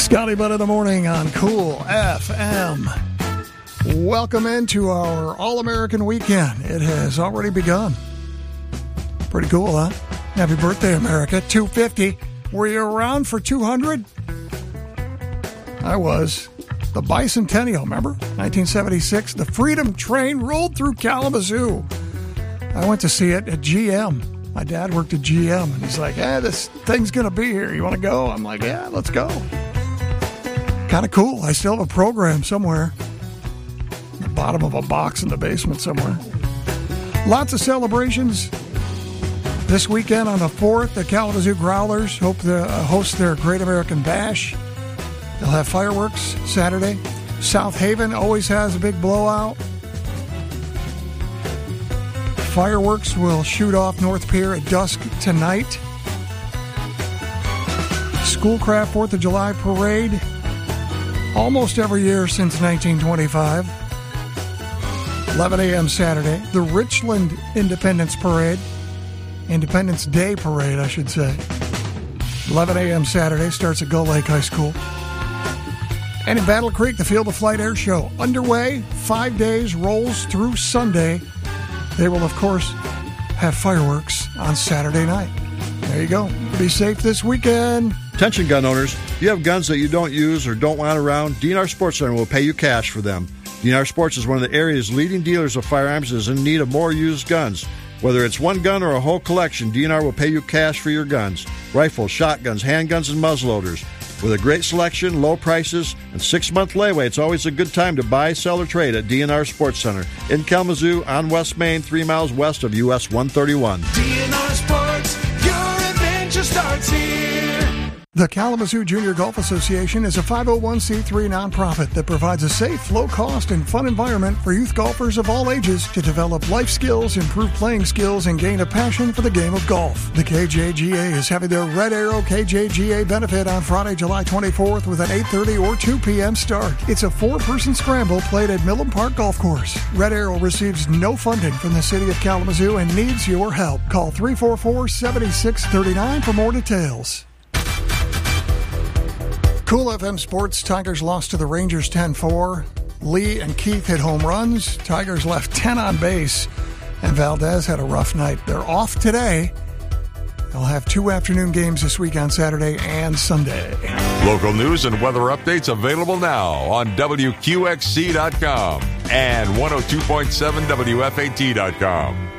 Scotty Butt in the morning on Cool FM. Welcome into our All-American weekend. It has already begun. Pretty cool, huh? Happy birthday, America. 250. Were you around for 200? I was. The bicentennial, remember? 1976, the Freedom Train rolled through Kalamazoo. I went to see it at GM. My dad worked at GM, and he's like, this thing's going to be here. You want to go? I'm like, yeah, let's go. Kind of cool. I still have a program somewhere. The bottom of a box in the basement somewhere. Lots of celebrations. This weekend on the 4th, the Kalamazoo Growlers hope to host their Great American Bash. They'll have fireworks Saturday. South Haven always has a big blowout. Fireworks will shoot off North Pier at dusk tonight. Schoolcraft 4th of July Parade. Almost every year since 1925. 11 a.m. Saturday. The Richland Independence Parade. Independence Day Parade, I should say. 11 a.m. Saturday. Starts at Gull Lake High School. And in Battle Creek, the Field of Flight Air Show. Underway. 5 days. Rolls through Sunday. They will, of course, have fireworks on Saturday night. There you go. Be safe this weekend. Attention gun owners, if you have guns that you don't use or don't want around, DNR Sports Center will pay you cash for them. DNR Sports is one of the area's leading dealers of firearms and is in need of more used guns. Whether it's one gun or a whole collection, DNR will pay you cash for your guns. Rifles, shotguns, handguns, and muzzleloaders. With a great selection, low prices, and 6-month layaway, it's always a good time to buy, sell, or trade at DNR Sports Center in Kalamazoo on West Main, 3 miles west of US 131. DNR Sports, your adventure starts here. The Kalamazoo Junior Golf Association is a 501c3 nonprofit that provides a safe, low-cost, and fun environment for youth golfers of all ages to develop life skills, improve playing skills, and gain a passion for the game of golf. The KJGA is having their Red Arrow KJGA benefit on Friday, July 24th with an 8:30 or 2 p.m. start. It's a 4-person scramble played at Millen Park Golf Course. Red Arrow receives no funding from the city of Kalamazoo and needs your help. Call 344-7639 for more details. Cool FM Sports, Tigers lost to the Rangers 10-4. Lee and Keith hit home runs. Tigers left 10 on base. And Valdez had a rough night. They're off today. They'll have 2 afternoon games this week on Saturday and Sunday. Local news and weather updates available now on WQXC.com and 102.7 WFAT.com.